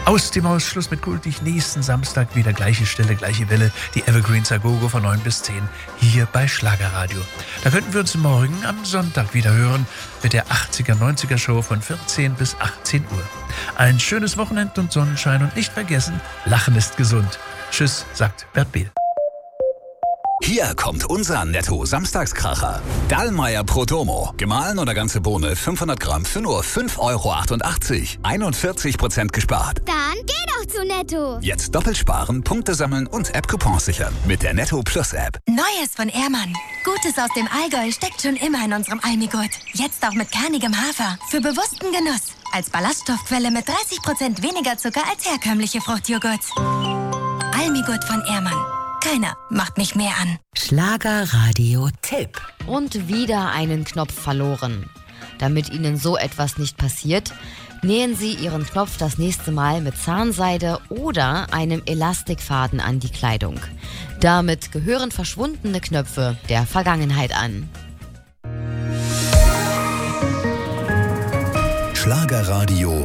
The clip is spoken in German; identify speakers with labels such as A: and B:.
A: Aus dem Haus, Schluss mit kultig. Nächsten Samstag wieder gleiche Stelle, gleiche Welle. Die Evergreens Agogo von 9 bis 10 hier bei Schlagerradio. Da könnten wir uns morgen am Sonntag wieder hören mit der 80er, 90er Show von 14 bis 18 Uhr. Ein schönes Wochenende und Sonnenschein und nicht vergessen, Lachen ist gesund. Tschüss, sagt Bert Behl.
B: Hier kommt unser Netto-Samstagskracher. Dallmayr Prodomo. Gemahlen oder ganze Bohne 500 Gramm für nur 5,88 €. 41% gespart.
C: Dann geh doch zu Netto.
B: Jetzt doppelt sparen, Punkte sammeln und App-Coupons sichern. Mit der Netto Plus App.
D: Neues von Ehrmann. Gutes aus dem Allgäu steckt schon immer in unserem Almigurt. Jetzt auch mit kernigem Hafer. Für bewussten Genuss. Als Ballaststoffquelle mit 30% weniger Zucker als herkömmliche Fruchtjoghurt. Almigurt von Ehrmann. Keiner macht mich mehr an.
E: Schlagerradio-Tipp.
F: Und wieder einen Knopf verloren. Damit Ihnen so etwas nicht passiert, nähen Sie Ihren Knopf das nächste Mal mit Zahnseide oder einem Elastikfaden an die Kleidung. Damit gehören verschwundene Knöpfe der Vergangenheit an.
B: Schlagerradio